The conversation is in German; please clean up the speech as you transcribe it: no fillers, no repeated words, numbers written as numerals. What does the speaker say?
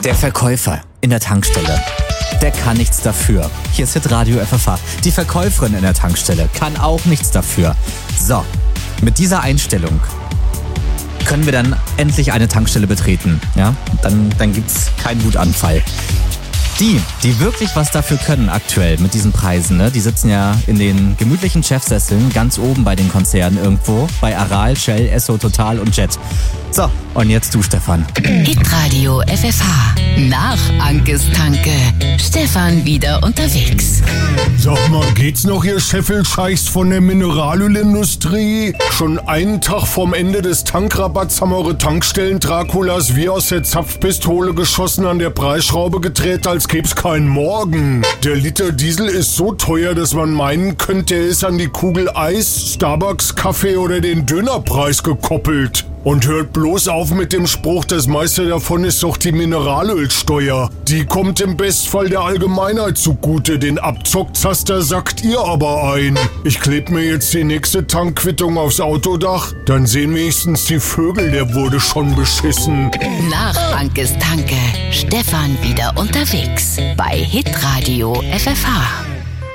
Der Verkäufer in der Tankstelle, der kann nichts dafür. Hier ist Hitradio FFH. Die Verkäuferin in der Tankstelle kann auch nichts dafür. So, mit dieser Einstellung können wir dann endlich eine Tankstelle betreten. Ja? Dann gibt's keinen Wutanfall. Die wirklich was dafür können aktuell mit diesen Preisen, ne? Die sitzen ja in den gemütlichen Chefsesseln ganz oben bei den Konzernen irgendwo. Bei Aral, Shell, Esso, Total und Jet. So, und jetzt du, Stefan. Hitradio FFH. Nach Ankes Tanke. Stefan wieder unterwegs. Sag mal, geht's noch, ihr Scheffelscheichs von der Mineralölindustrie? Schon einen Tag vorm Ende des Tankrabatts haben eure Tankstellen Draculas wie aus der Zapfpistole geschossen an der Preisschraube gedreht, als gäb's keinen Morgen. Der Liter Diesel ist so teuer, dass man meinen könnte, er ist an die Kugel Eis, Starbucks, Kaffee oder den Dönerpreis gekoppelt. Und hört bloß auf mit dem Spruch, das meiste davon ist doch die Mineralölsteuer. Die kommt im Bestfall der Allgemeinheit zugute, den Abzockzaster sackt ihr aber ein. Ich kleb mir jetzt die nächste Tankquittung aufs Autodach, dann sehen wenigstens die Vögel, der wurde schon beschissen. Nach Ankes Tanke. Stefan wieder unterwegs. Bei Hitradio FFH.